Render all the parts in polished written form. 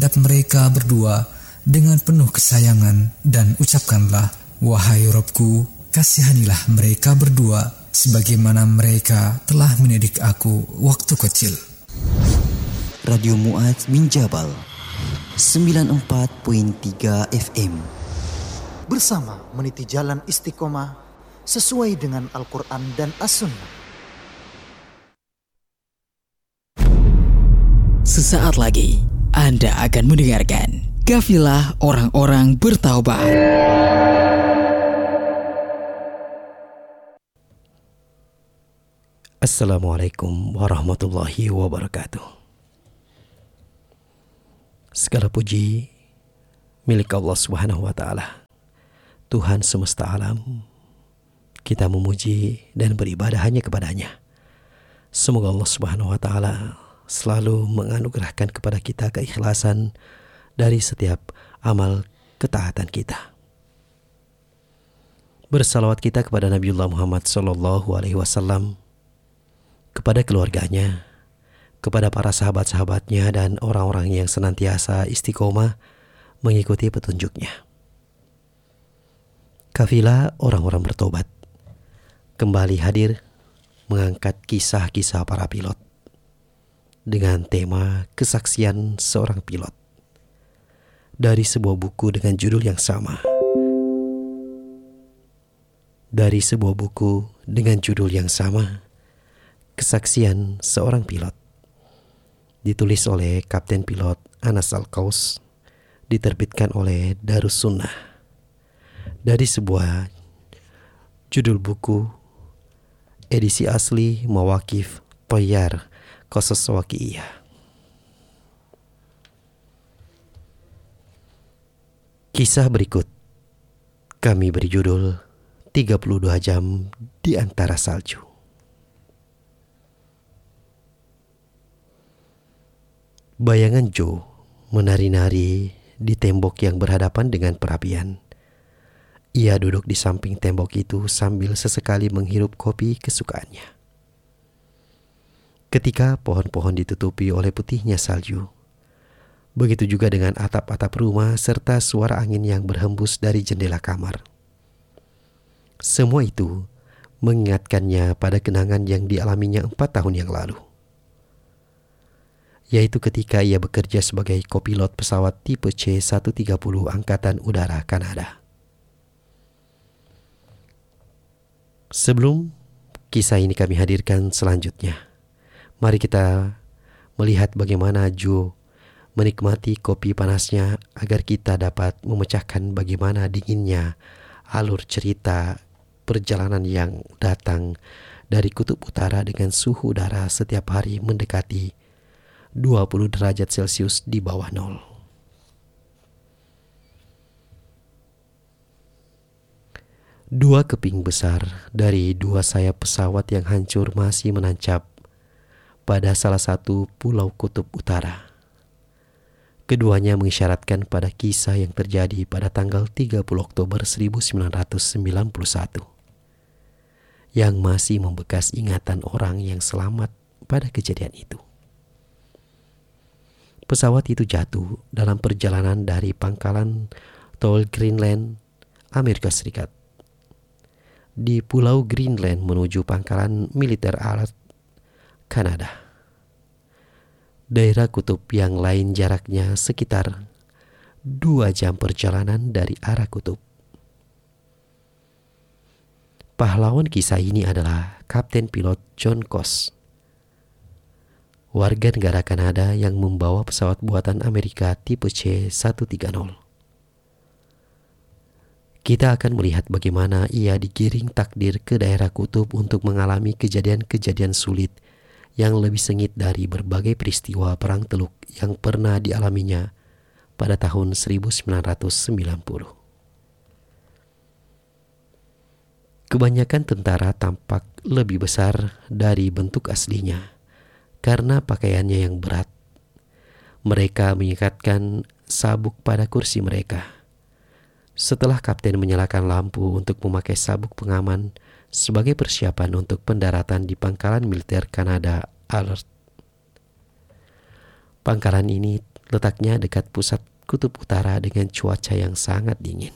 menghadap mereka berdua dengan penuh kesayangan dan ucapkanlah, "Wahai Robku, kasihanilah mereka berdua sebagaimana mereka telah mendidik aku waktu kecil." Radio Mu'adz bin Jabal 94.3 FM bersama meniti jalan istiqomah sesuai dengan Al-Quran dan As-Sunnah. Sesaat lagi Anda akan mendengarkan Kafilah Orang-orang Bertaubat. Assalamualaikum warahmatullahi wabarakatuh. Segala puji milik Allah Subhanahu wa ta'ala, Tuhan semesta alam. Kita memuji dan beribadah hanya kepadanya. Semoga Allah Subhanahu wa ta'ala selalu menganugerahkan kepada kita keikhlasan dari setiap amal ketaatan kita. Bersalawat kita kepada Nabiullah Muhammad SAW, kepada keluarganya, kepada para sahabat-sahabatnya dan orang-orang yang senantiasa istiqomah mengikuti petunjuknya. Kafilah Orang-orang Bertobat kembali hadir mengangkat kisah-kisah para pilot dengan tema kesaksian seorang pilot dari sebuah buku dengan judul yang sama. Dari sebuah buku dengan judul yang sama, Kesaksian Seorang Pilot, ditulis oleh Kapten Pilot Anas Al-Qaus, diterbitkan oleh Darus Sunnah. Dari sebuah judul buku edisi asli Mawaqif Thayyar Qasas Waqi'iyah. Kisah berikut kami beri judul 32 jam di antara salju. Bayangan Joe menari-nari di tembok yang berhadapan dengan perapian. Ia duduk di samping tembok itu sambil sesekali menghirup kopi kesukaannya. Ketika pohon-pohon ditutupi oleh putihnya salju, begitu juga dengan atap-atap rumah serta suara angin yang berhembus dari jendela kamar. Semua itu mengingatkannya pada kenangan yang dialaminya 4 tahun yang lalu, yaitu ketika ia bekerja sebagai kopilot pesawat tipe C-130 Angkatan Udara Kanada. Sebelum kisah ini kami hadirkan selanjutnya, mari kita melihat bagaimana Joe menikmati kopi panasnya agar kita dapat memecahkan bagaimana dinginnya alur cerita perjalanan yang datang dari kutub utara dengan suhu udara setiap hari mendekati 20 derajat Celcius di bawah nol. Dua keping besar dari dua sayap pesawat yang hancur masih menancap pada salah satu pulau kutub utara. Keduanya mengisyaratkan pada kisah yang terjadi pada tanggal 30 Oktober 1991 yang masih membekas ingatan orang yang selamat pada kejadian itu. Pesawat itu jatuh dalam perjalanan dari pangkalan tol Greenland, Amerika Serikat, di Pulau Greenland menuju pangkalan militer alat Kanada. Daerah kutub yang lain jaraknya sekitar 2 jam perjalanan dari arah kutub. Pahlawan kisah ini adalah Kapten Pilot John Coss, warga negara Kanada yang membawa pesawat buatan Amerika tipe C-130. Kita akan melihat bagaimana ia digiring takdir ke daerah kutub untuk mengalami kejadian-kejadian sulit yang lebih sengit dari berbagai peristiwa perang teluk yang pernah dialaminya pada tahun 1990. Kebanyakan tentara tampak lebih besar dari bentuk aslinya karena pakaiannya yang berat. Mereka mengikatkan sabuk pada kursi mereka. Setelah kapten menyalakan lampu untuk memakai sabuk pengaman sebagai persiapan untuk pendaratan di pangkalan militer Kanada Alert. Pangkalan ini letaknya dekat pusat kutub utara dengan cuaca yang sangat dingin.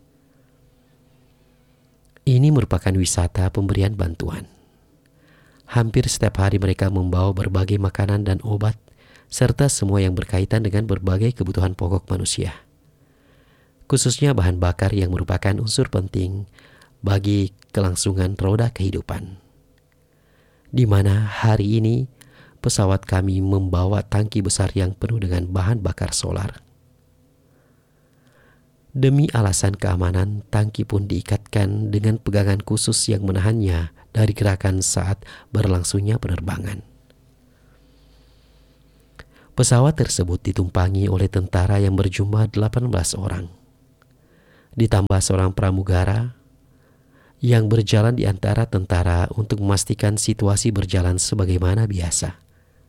Ini merupakan wisata pemberian bantuan. Hampir setiap hari mereka membawa berbagai makanan dan obat, serta semua yang berkaitan dengan berbagai kebutuhan pokok manusia. Khususnya bahan bakar yang merupakan unsur penting bagi kelangsungan roda kehidupan. Di mana hari ini pesawat kami membawa tangki besar yang penuh dengan bahan bakar solar. Demi alasan keamanan, tangki pun diikatkan dengan pegangan khusus yang menahannya dari gerakan saat berlangsungnya penerbangan. Pesawat tersebut ditumpangi oleh tentara yang berjumlah 18 orang. Ditambah seorang pramugara yang berjalan di antara tentara untuk memastikan situasi berjalan sebagaimana biasa.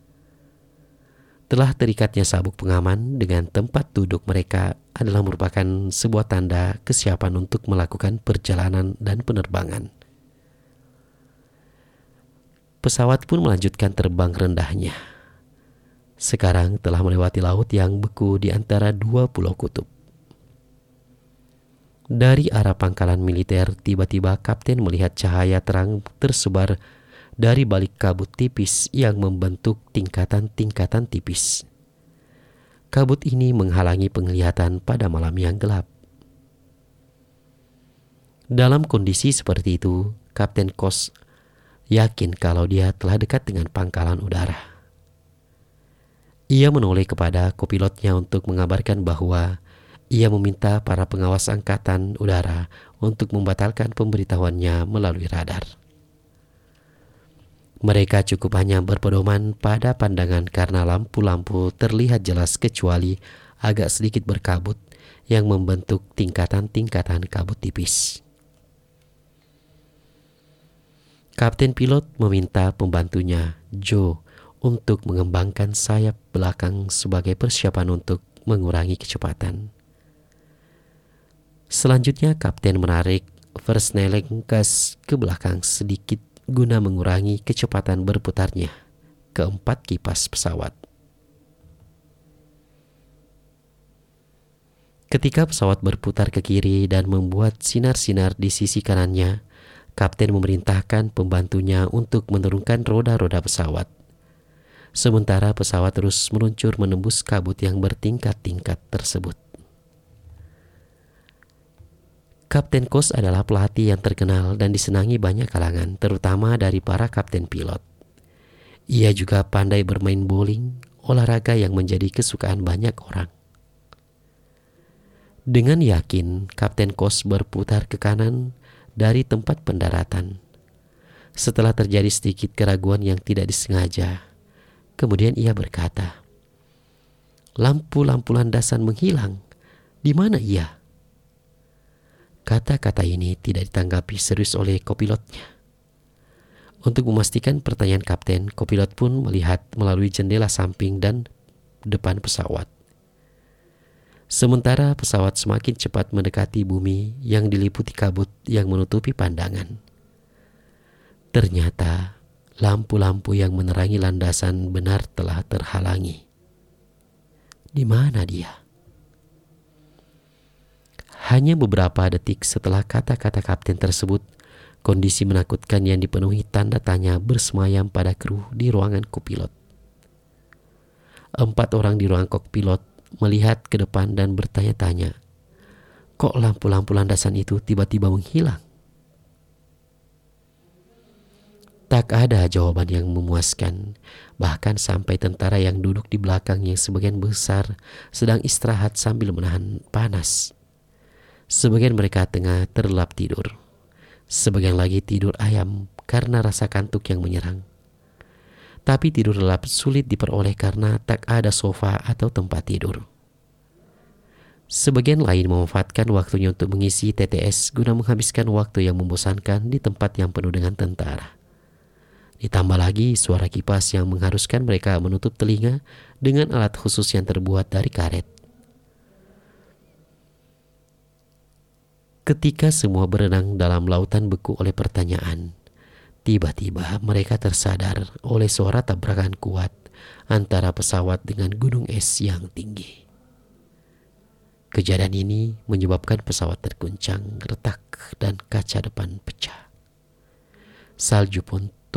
Telah terikatnya sabuk pengaman dengan tempat duduk mereka adalah merupakan sebuah tanda kesiapan untuk melakukan perjalanan dan penerbangan. Pesawat pun melanjutkan terbang rendahnya. Sekarang telah melewati laut yang beku di antara dua pulau kutub. Dari arah pangkalan militer, tiba-tiba kapten melihat cahaya terang tersebar dari balik kabut tipis yang membentuk tingkatan-tingkatan tipis. Kabut ini menghalangi penglihatan pada malam yang gelap. Dalam kondisi seperti itu, Kapten Kos yakin kalau dia telah dekat dengan pangkalan udara. Ia menoleh kepada kopilotnya untuk mengabarkan bahwa ia meminta para pengawas angkatan udara untuk membatalkan pemberitahuannya melalui radar. Mereka cukup hanya berpedoman pada pandangan karena lampu-lampu terlihat jelas kecuali agak sedikit berkabut yang membentuk tingkatan-tingkatan kabut tipis. Kapten pilot meminta pembantunya, Joe, untuk mengembangkan sayap belakang sebagai persiapan untuk mengurangi kecepatan. Selanjutnya kapten menarik Versnelling gas ke belakang sedikit guna mengurangi kecepatan berputarnya keempat kipas pesawat. Ketika pesawat berputar ke kiri dan membuat sinar-sinar di sisi kanannya, kapten memerintahkan pembantunya untuk menurunkan roda-roda pesawat. Sementara pesawat terus meluncur menembus kabut yang bertingkat-tingkat tersebut. Kapten Kos adalah pelatih yang terkenal dan disenangi banyak kalangan, terutama dari para kapten pilot. Ia juga pandai bermain bowling, olahraga yang menjadi kesukaan banyak orang. Dengan yakin, Kapten Kos berputar ke kanan dari tempat pendaratan. Setelah terjadi sedikit keraguan yang tidak disengaja, kemudian ia berkata, "Lampu-lampu landasan menghilang. Di mana ia?" Kata-kata ini tidak ditanggapi serius oleh kopilotnya. Untuk memastikan pertanyaan kapten, kopilot pun melihat melalui jendela samping dan depan pesawat. Sementara pesawat semakin cepat mendekati bumi yang diliputi kabut yang menutupi pandangan. Ternyata lampu-lampu yang menerangi landasan benar telah terhalangi. Di mana dia? Hanya beberapa detik setelah kata-kata kapten tersebut, kondisi menakutkan yang dipenuhi tanda tanya bersemayam pada kru di ruangan kopilot. 4 orang di ruang kokpilot melihat ke depan dan bertanya-tanya, kok lampu-lampu landasan itu tiba-tiba menghilang? Tak ada jawaban yang memuaskan, bahkan sampai tentara yang duduk di belakang yang sebagian besar sedang istirahat sambil menahan panas. Sebagian mereka tengah terlelap tidur, sebagian lagi tidur ayam karena rasa kantuk yang menyerang. Tapi tidur lelap sulit diperoleh karena tak ada sofa atau tempat tidur. Sebagian lain memanfaatkan waktunya untuk mengisi TTS guna menghabiskan waktu yang membosankan di tempat yang penuh dengan tentara. Ditambah lagi suara kipas yang mengharuskan mereka menutup telinga dengan alat khusus yang terbuat dari karet. Ketika semua berenang dalam lautan beku oleh pertanyaan, tiba-tiba mereka tersadar oleh suara tabrakan kuat antara pesawat dengan gunung es yang tinggi. Kejadian ini menyebabkan pesawat terguncang retak dan kaca depan pecah. Salju pun